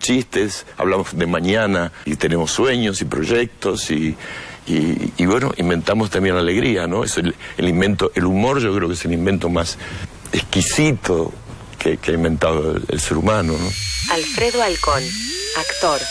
chistes, hablamos de mañana y tenemos sueños y proyectos y bueno, inventamos también la alegría, ¿no? Es el humor yo creo que es el invento más exquisito que ha inventado el ser humano, ¿no? Alfredo Alcón, actor.